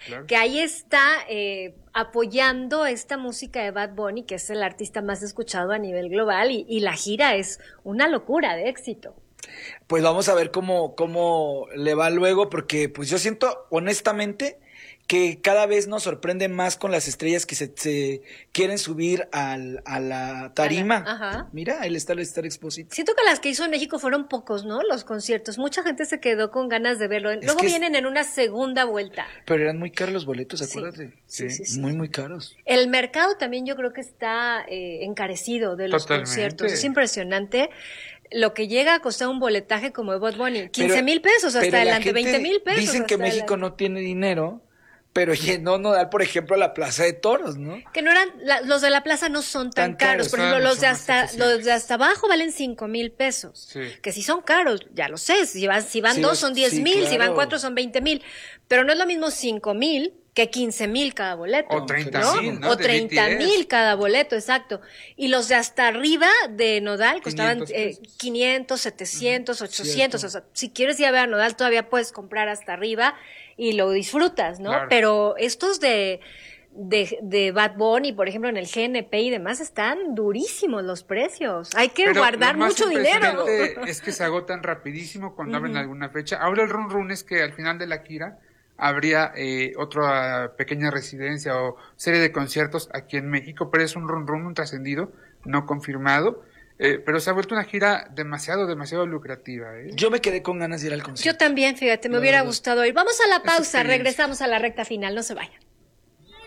claro. que ahí está apoyando esta música de Bad Bunny, que es el artista más escuchado a nivel global, y la gira es una locura de éxito. Pues vamos a ver cómo le va luego, porque pues yo siento honestamente que cada vez nos sorprende más con las estrellas que se quieren subir a la tarima. Ajá. Mira, ahí está el Star Exposito. Siento que las que hizo en México fueron pocos, ¿no? Los conciertos. Mucha gente se quedó con ganas de verlo. Luego vienen en una segunda vuelta. Pero eran muy caros los boletos, Sí. acuérdate. Sí. Muy, muy caros. El mercado también yo creo que está encarecido de los Totalmente. conciertos. Es impresionante lo que llega a costar un boletaje como de Bad Bunny. 15,000 pesos, hasta pero la adelante, gente 20,000 pesos. Dicen que hasta México adelante. no tiene dinero, pero llenó Nodal, por ejemplo, a la Plaza de Toros, ¿no? Que no eran, los de la plaza no son tan Tan caros, caros. Por ejemplo, son los de más hasta accesibles. abajo valen 5,000 pesos. Sí. Que si son caros, ya lo sé. Si van Sí, dos son 10,000, si van claro. 4 son 20,000. Pero no es lo mismo 5,000 que 15,000 cada boleto. O 30,000, ¿no? O De 30,000 BTS. cada boleto, exacto. Y los de hasta arriba de Nodal costaban 500 pesos. 500, 700, 800. Cierto. O sea, si quieres ir a ver a Nodal, todavía puedes comprar hasta arriba y lo disfrutas, ¿no? Claro. Pero estos de Bad Bunny, por ejemplo, en el GNP y demás, están durísimos los precios. Hay que Pero guardar lo más mucho dinero. impresionante es que se agotan rapidísimo cuando abren alguna fecha. Ahora el run run es que al final de la gira habría otra pequeña residencia o serie de conciertos aquí en México, pero es un run run, un trascendido, no confirmado. Pero se ha vuelto una gira demasiado lucrativa. Yo me quedé con ganas de ir al concierto. Yo también, fíjate, me La hubiera verdad. gustado ir. Vamos a la pausa, experiencia. regresamos a la recta final, no se vayan.